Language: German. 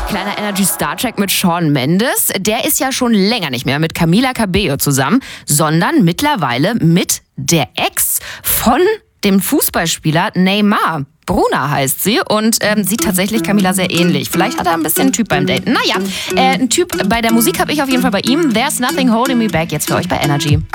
Kleiner Energy-Star-Track mit Shawn Mendes. Der ist ja schon länger nicht mehr mit Camila Cabello zusammen, sondern mittlerweile mit der Ex von dem Fußballspieler Neymar. Bruna heißt sie und sieht tatsächlich Camila sehr ähnlich. Vielleicht hat er ein bisschen einen Typ beim Daten. Naja, ein Typ bei der Musik habe ich auf jeden Fall bei ihm. There's Nothing Holding Me Back, jetzt für euch bei Energy.